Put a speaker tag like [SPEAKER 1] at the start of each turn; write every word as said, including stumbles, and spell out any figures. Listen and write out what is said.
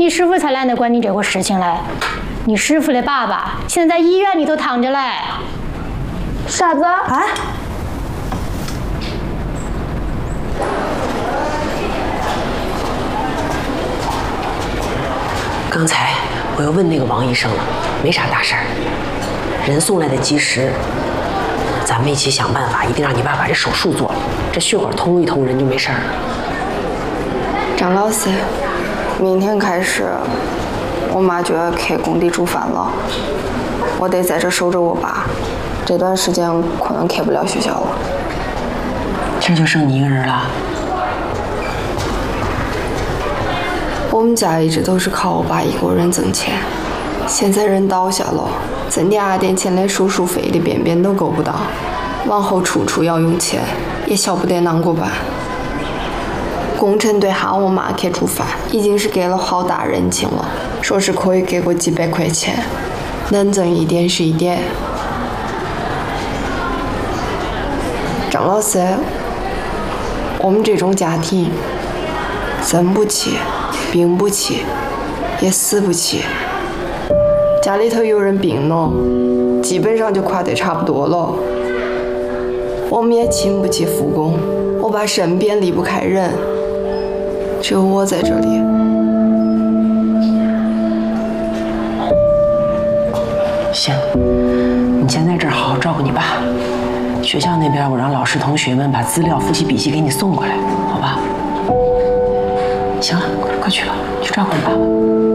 [SPEAKER 1] 你师傅才懒得管你这个事情嘞。你师傅的爸爸现在在医院里头躺着嘞。
[SPEAKER 2] 啥子？
[SPEAKER 3] 啊？刚才我又问那个王医生了，没啥大事儿，人送来的及时。咱们一起想办法，一定让你爸把这手术做了，这血管通一通，人就没事儿了。
[SPEAKER 2] 张老师，明天开始，我妈就要去工地煮饭了，我得在这守着我爸。这段时间可能开不了学校了。
[SPEAKER 3] 这就剩你一个人了。
[SPEAKER 2] 我们家一直都是靠我爸一个人挣钱，现在人倒下了，挣点点钱的手术费的便便都够不到，往后处处要用钱，也晓不得啷个办。工程队喊我妈去煮饭，已经是给了好大人情了，说是可以给个几百块钱，能挣一点是一点。张老师，我们这种家庭，生不起，病不起，也死不起。家里头有人病了，基本上就快得差不多了。我们也请不起护工，我爸身边离不开人，只有我在这里。
[SPEAKER 3] 行，你先在这儿好好照顾你爸。学校那边我让老师同学们把资料、复习笔记给你送过来，好吧？行了，快去吧，去照顾你爸爸。